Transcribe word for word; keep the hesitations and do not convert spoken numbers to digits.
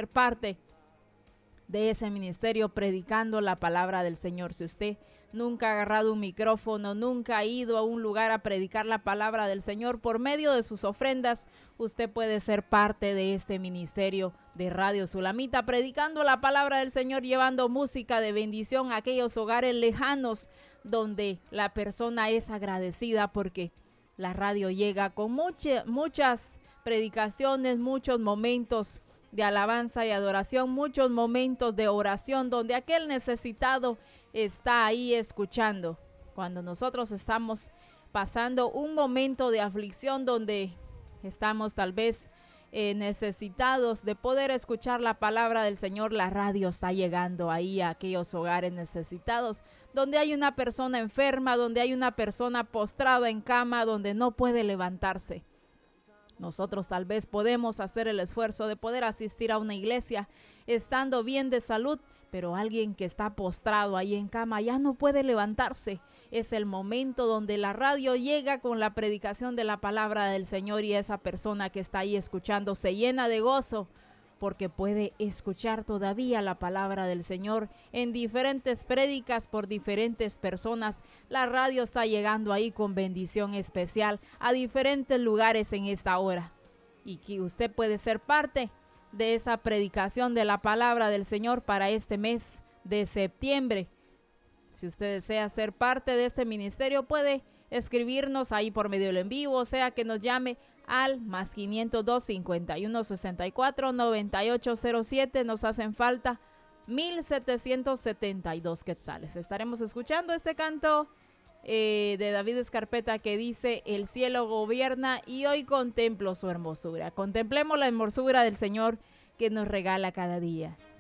ser parte de ese ministerio predicando la palabra del Señor. Si usted nunca ha agarrado un micrófono, nunca ha ido a un lugar a predicar la palabra del Señor, por medio de sus ofrendas, usted puede ser parte de este ministerio de Radio Sulamita, predicando la palabra del Señor, llevando música de bendición a aquellos hogares lejanos donde la persona es agradecida porque la radio llega con mucha, muchas predicaciones, muchos momentos de alabanza y adoración, muchos momentos de oración donde aquel necesitado está ahí escuchando. Cuando nosotros estamos pasando un momento de aflicción donde estamos tal vez eh, necesitados de poder escuchar la palabra del Señor, la radio está llegando ahí a aquellos hogares necesitados, donde hay una persona enferma, donde hay una persona postrada en cama, donde no puede levantarse. Nosotros tal vez podemos hacer el esfuerzo de poder asistir a una iglesia estando bien de salud, pero alguien que está postrado ahí en cama ya no puede levantarse. Es el momento donde la radio llega con la predicación de la palabra del Señor y esa persona que está ahí escuchando se llena de gozo porque puede escuchar todavía la palabra del Señor en diferentes prédicas por diferentes personas. La radio está llegando ahí con bendición especial a diferentes lugares en esta hora. Y que usted puede ser parte de esa predicación de la palabra del Señor para este mes de septiembre. Si usted desea ser parte de este ministerio, puede escribirnos ahí por medio del en vivo, o sea que nos llame al más quinientos dos, cincuenta y uno, sesenta y cuatro, noventa y ocho cero siete. Nos hacen falta mil setecientos setenta y dos quetzales. Estaremos escuchando este canto eh, de David Escarpeta que dice: el cielo gobierna y hoy contemplo su hermosura. Contemplemos la hermosura del Señor que nos regala cada día.